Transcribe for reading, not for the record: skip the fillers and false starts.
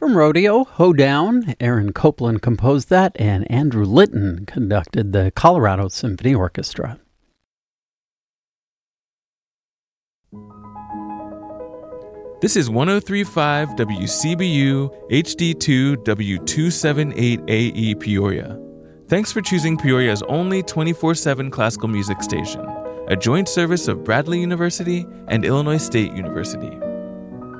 From Rodeo, Hoedown, Aaron Copland composed that, and Andrew Litton conducted the Colorado Symphony Orchestra. This is 103.5 WCBU HD2 W278AE Peoria. Thanks for choosing Peoria's only 24/7 classical music station, a joint service of Bradley University and Illinois State University.